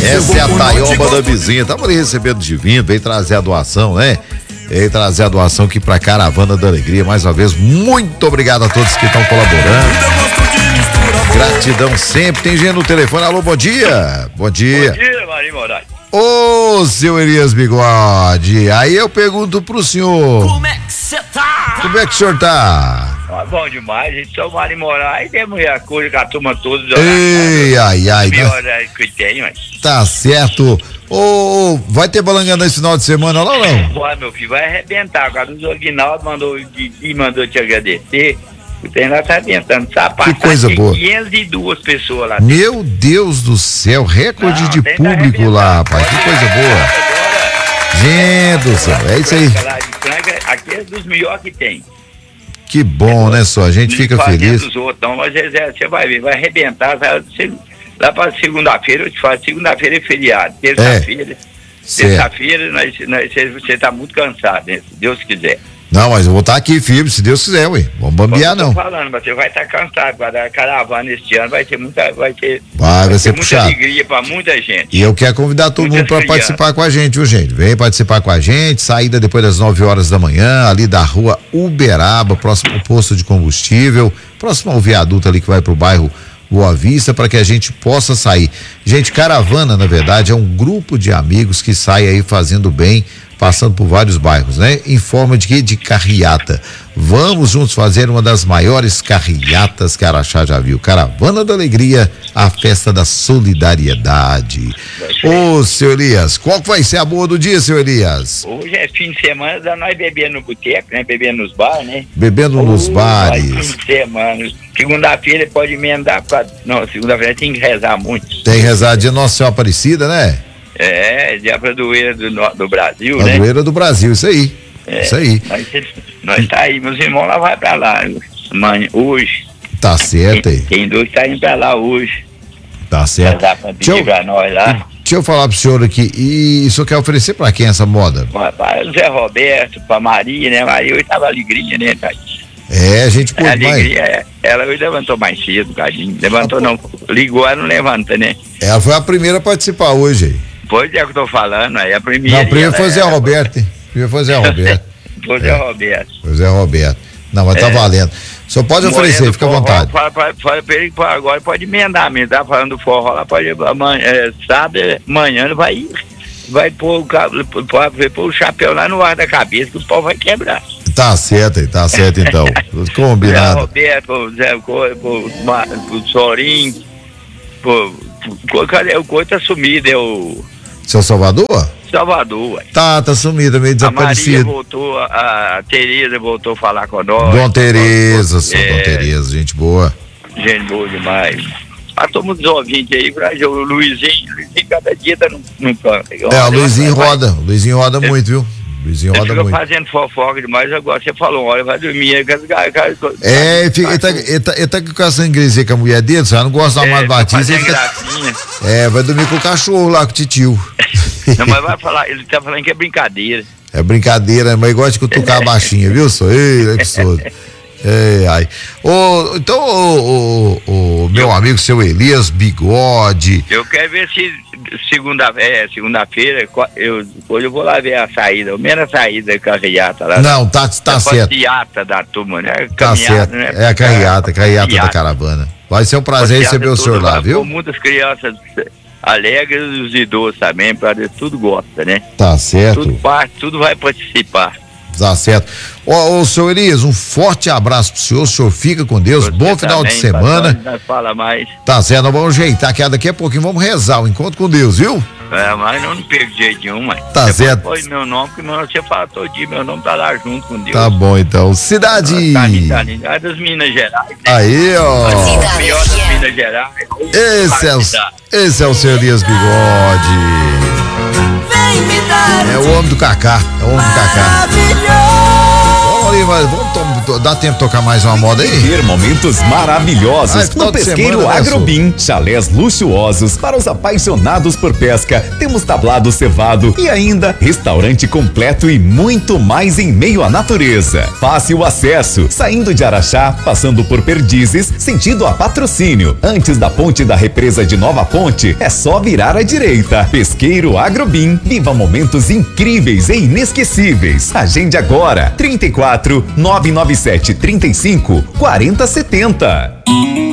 Essa é a taioba da vizinha. Estamos ali recebendo de vinho, veio trazer a doação, né? Veio trazer a doação aqui pra Caravana da Alegria. Mais uma vez, muito obrigado a todos que estão colaborando. Gratidão sempre. Tem gente no telefone. Alô, bom dia. Bom dia. Bom dia, Marinho Moraes. Ô, seu Elias Bigode, aí eu pergunto pro senhor. Como é que você tá? Como é que o senhor tá? Bom demais, a gente só Marinho Moraes, temos a coisa com a turma toda. Ei, ai. Melhor que tem, mas. Tá certo. Ô, vai ter balangana esse final de semana lá ou não? Vai, meu filho, vai arrebentar. O Carlos Aguinaldo mandou te agradecer. O trem lá tá arrebentando. Que coisa boa. 502 pessoas lá. Meu Deus do céu, recorde de público lá, rapaz. Que coisa boa. Gente do céu, é isso aí. Aqui é dos melhores que tem. Que bom, né, só? A gente fica feliz. Dos outros, não, mas você vai ver, vai arrebentar. Lá para segunda-feira, eu te falo, segunda-feira é feriado. Terça-feira, você tá muito cansado, né? Se Deus quiser. Não, mas eu vou estar aqui firme, se Deus quiser, ué. Vamos bambear, não. Eu tô falando, mas você vai estar cansado. A caravana este ano vai ser muita puxado. Alegria para muita gente. E eu quero convidar todo mundo para participar com a gente, viu, gente? Vem participar com a gente, saída depois das 9 horas da manhã, ali da rua Uberaba, próximo ao posto de combustível, próximo ao viaduto ali que vai pro bairro Boa Vista, para que a gente possa sair. Gente, caravana, na verdade, é um grupo de amigos que sai aí fazendo bem, passando por vários bairros, né? Em forma de carreata. Vamos juntos fazer uma das maiores carreatas que Araxá já viu. Caravana da Alegria, a festa da solidariedade. Ô, seu Elias, qual que vai ser a boa do dia, seu Elias? Hoje é fim de semana, da nós bebendo no boteco, né? Bebendo nos bares, né? Bebendo nos bares. Fim de semana. Segunda-feira pode emendar. Não, segunda-feira tem que rezar muito. Tem que rezar dia Nossa Senhora Aparecida, né? É, dia padroeira do Brasil, né? Padroeira do Brasil, isso aí. Isso aí. Nós tá aí, meus irmãos lá vai pra lá amanhã, hoje. Tá certo aí. Tem dois que tá indo pra lá hoje. Tá certo. Pra nós lá. Deixa eu falar pro senhor aqui, e isso quer oferecer pra quem essa moda? Para o Zé Roberto, pra Maria, né? Maria hoje tava alegria, né, Tati? É, a gente curte mais. Alegria, ela hoje levantou mais cedo, Cadinho. Levantou não, ligou, ela não levanta, né? Ela foi a primeira a participar hoje aí. Pois é que eu tô falando, aí a primeira. Não, primeiro foi Zé Roberto, hein? Primeiro foi Zé Roberto. Foi Zé Roberto. Foi Zé Roberto. Não, mas tá valendo. Só pode oferecer, fica à vontade. Fala pra ele que agora pode emendar mesmo, tá falando do forró lá, pode amanhã, sábado, amanhã ele vai pôr o chapéu lá no ar da cabeça que o pau vai quebrar. Tá certo então. Combinado. Zé Roberto, o Sorinho, cadê o coisa tá sumido, é o... Seu Salvador? Salvador, ué. Tá sumido, meio desaparecido. A Maria voltou, a Tereza voltou a falar com nós. Dona Tereza, Dona Tereza, gente boa. Gente boa demais. Toma uns ouvintes aí, o Luizinho cada dia tá no canto. O Luizinho roda muito, viu? Luizinho roda muito. Fazendo fofoca demais, agora você falou, olha, vai dormir. Ele tá com essa ingresia com a mulher dele, sabe? Não gosta da Amado Batista. Vai dormir com o cachorro lá, com o titio. Não, mas vai falar, ele tá falando que é brincadeira. É brincadeira, mas gosta de cutucar a baixinha, viu, só? Ei, que sou. Ai. Então, o meu amigo, seu Elias Bigode. Eu quero ver se segunda-feira, hoje eu vou lá ver a saída, a primeira saída da carreata lá. Não, tá certo. Carreata da turma, né? Tá certo, né? É a carreata da caravana. Vai ser um prazer receber o senhor lá, viu? Muitas crianças alegres e os idosos também, tudo gosta, né? Tá certo. Tudo vai participar. Tá certo. Ô, seu Elias, um forte abraço pro senhor. O senhor fica com Deus. Bom final de semana. Não fala mais. Tá certo, nós vamos ajeitar que daqui a pouquinho vamos rezar o encontro com Deus, viu? Mas não perco jeito nenhum, mas. Tá certo. Põe meu nome, porque você fala todo dia, meu nome tá lá junto com Deus. Tá bom, então. Cidade. Tá das Minas Gerais. Né? Aí, ó. O pior das Minas Gerais. Esse é o seu Elias Bigode. É o homem do Cacá. Vamos ali aí, mas dá tempo de tocar mais uma moda aí? Ter momentos maravilhosos no Pesqueiro Agrobim. Chalés luxuosos para os apaixonados por pesca. Temos tablado cevado e ainda restaurante completo e muito mais em meio à natureza. Fácil acesso, saindo de Araxá, passando por Perdizes, sentido a Patrocínio. Antes da ponte da represa de Nova Ponte, é só virar à direita. Pesqueiro Agrobim. Viva momentos incríveis e inesquecíveis. Agende agora. 34 997 35 40 70.